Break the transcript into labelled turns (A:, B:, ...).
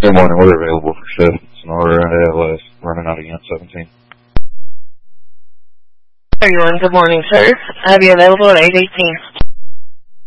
A: Good morning. We're available for shift. Sonora ALS running out of Unit 17.
B: Everyone, good morning, sir. I have you available at 8:18.